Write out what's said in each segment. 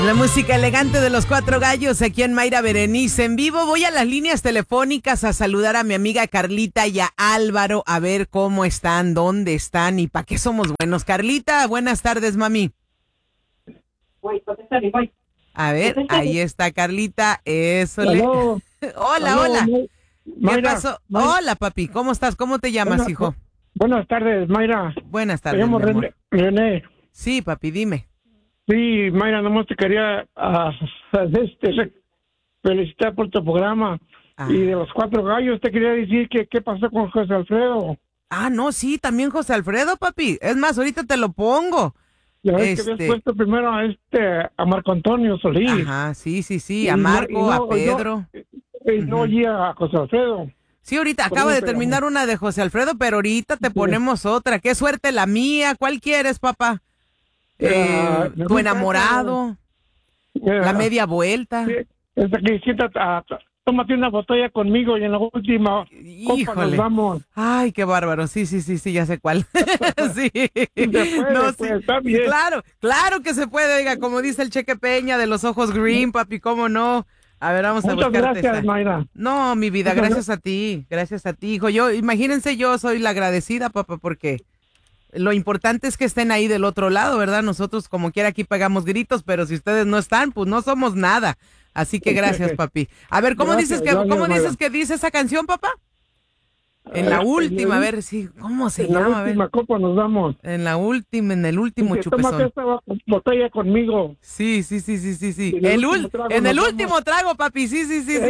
La música elegante de los Cuatro Gallos aquí en Mayra Berenice en vivo. Voy a las líneas telefónicas a saludar a mi amiga Carlita y a Álvaro a ver cómo están, dónde están y para qué somos buenos. Carlita, buenas tardes, mami. A ver, ahí está Carlita. Eso le... Hola. ¿Qué pasó? Hola, papi. ¿Cómo estás? ¿Cómo te llamas, hijo? Buenas tardes, Mayra. Buenas tardes, Me llamo mi amor. René. Sí, papi, dime. Sí, Mayra, nomás te quería felicitar por tu programa. Y de los Cuatro Gallos te quería decir que qué pasó con José Alfredo. No, sí, también José Alfredo, papi. Es más, ahorita te lo pongo. Ya ves que habías puesto primero a Marco Antonio Solís. Ajá, sí, a Marco, a Pedro. No oía a José Alfredo. Sí, ahorita acaba de terminar una de José Alfredo, pero ahorita te ponemos otra. Qué suerte la mía. ¿Cuál quieres, papá? Tu enamorado. La media vuelta. Sí, es que tómate una botella conmigo y en la última copa nos vamos. Ay, qué bárbaro. Sí, ya sé cuál. Sí. Está bien. Claro que se puede, oiga, como dice el Cheque Peña de los ojos green, papi, ¿cómo no? A ver, vamos a buscarte. Muchas gracias, Mayra. No, mi vida, gracias a ti, hijo. Imagínense, yo soy la agradecida, papá, porque lo importante es que estén ahí del otro lado, ¿verdad? Nosotros como quiera aquí pegamos gritos, pero si ustedes no están, pues no somos nada. Así que gracias, papi. A ver, ¿cómo dices que dice esa canción, papá? En la última, a ver, sí, ¿cómo se llama? En la última copa nos damos. En el último chupezón. Tómate esta botella conmigo. Sí. En el último trago, papi, sí.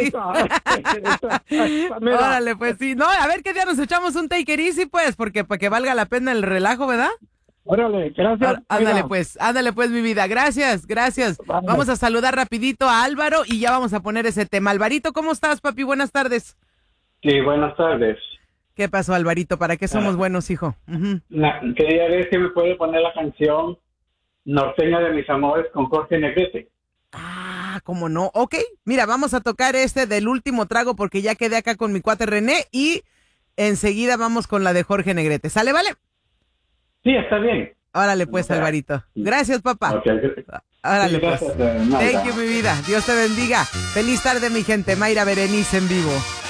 Órale, pues sí. No, a ver qué día nos echamos un take it easy, pues, porque para que valga la pena el relajo, ¿verdad? Órale, gracias. Ándale pues, mi vida. Gracias. Vale. Vamos a saludar rapidito a Álvaro y ya vamos a poner ese tema. Alvarito, ¿cómo estás, papi? Buenas tardes. Sí, buenas tardes. ¿Qué pasó, Alvarito? ¿Para qué somos buenos, hijo? Quería ver si me puede poner la canción Norteña de mis amores con Jorge Negrete. ¿Cómo no? Ok, mira, vamos a tocar del último trago porque ya quedé acá con mi cuate René y enseguida vamos con la de Jorge Negrete. ¿Sale, vale? Sí, está bien. Órale, pues, Alvarito. Gracias, papá. Okay. Órale, sí, pues. Gracias, Thank you, mi vida. Dios te bendiga. Feliz tarde, mi gente. Mayra Berenice en vivo.